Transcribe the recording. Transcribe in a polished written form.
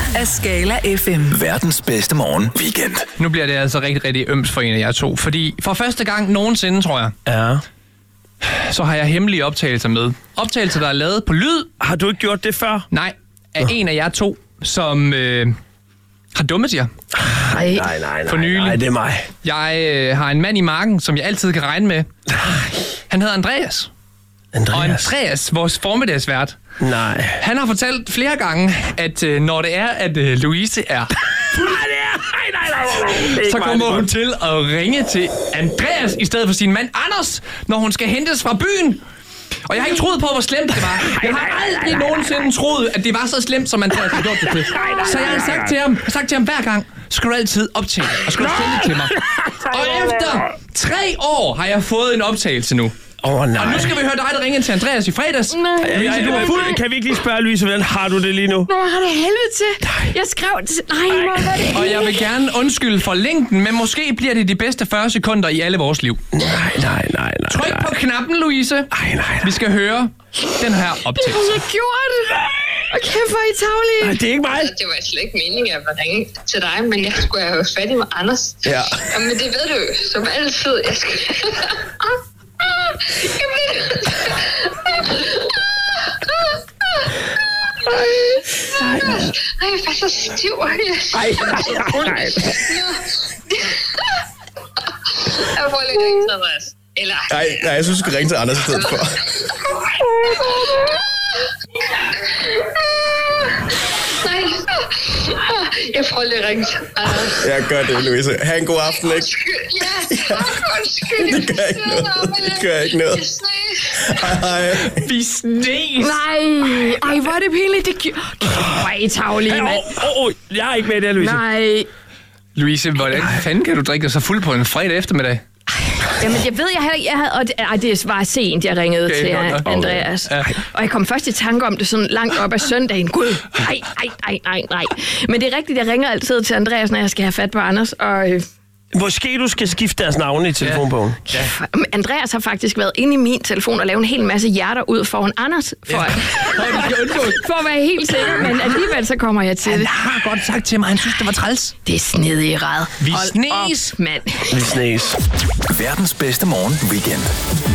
af Skala FM. Verdens bedste morgen weekend. Nu bliver det altså rigtig, rigtig ømt for en af jer to. Fordi for første gang nogensinde, tror jeg, så har jeg hemmelige optagelser med. Optagelser, der er lavet på lyd. Har du ikke gjort det før? Nej, af en af jer to, som har dummet jer. Nej, For nylig. nej, det er mig. Jeg har en mand i marken, som jeg altid kan regne med. Han hedder Andreas. Og Andreas, vores formiddagsvært, Nej. han har fortalt flere gange, at når det er, at Louise er... så kommer hun til at ringe til Andreas i stedet for sin mand Anders, når hun skal hentes fra byen. Og jeg har ikke troet på, hvor slemt det var. Jeg har aldrig nogensinde troet, at det var så slemt, som Andreas har gjort det til. Så jeg har sagt til ham hver gang, skal du altid optage, og skal du sende det til mig. Og efter 3 år har jeg fået en optagelse nu. Nej. Og nu skal vi høre dig, der ringe til Andreas i fredags. Louise, du er fuld. Kan vi ikke lige spørge, Louise, hvordan har du det lige nu? Nå, har det helvede til. Jeg skrev til... Nej, hvor var det? Og jeg vil gerne undskylde for længden, men måske bliver det de bedste 40 sekunder i alle vores liv. Nej. Tryk på knappen, Louise. Nej. Vi skal høre den her optagelse. Jeg gjorde det. Og kæft, hvor I tavlige. Nej, det er ikke mig. Det var slet ikke meningen, at jeg ville ringe til dig, men jeg skulle have fat i med Anders. Ja. Men det ved du jo, som altid. Jeg skal... Jeg er faktisk så stiv. Nej. Jeg får lige ringe til Andreas. Eller... Nej, jeg synes, du skal ringe til Anders i stedet for. Nej. Jeg får lige ringe til Anders. Jeg gør det, Louise. Ha' en god aften, ikke? Ja, tak. Undskyld. Det gør ikke noget. Det gør ikke noget. Hej. Vi snes. Nej, hvor er det pinligt. Det gjorde... Hvor er I tavlige, mand. Jeg er ikke med i det, Louise. Nej. Louise, hvordan fanden kan du drikke dig så fuld på en fredag eftermiddag? Jamen, jeg ved, det var sent, jeg ringede Okay, til godt nok. Andreas. Ja. Og jeg kom først i tanke om det sådan langt op ad søndagen. Gud, nej. Men det er rigtigt, jeg ringer altid til Andreas, når jeg skal have fat på Anders. Og Måske du skal skifte deres navne i telefonbogen. Andreas har faktisk været inde i min telefon og lavet en hel masse hjerter ud foran Anders. For at være helt sikker, men alligevel så kommer jeg til det. Han har godt sagt til mig, han synes, det var træls. Det er snedig ræd. Vi snes. Mand. Vi snes. Verdens bedste morgen weekend.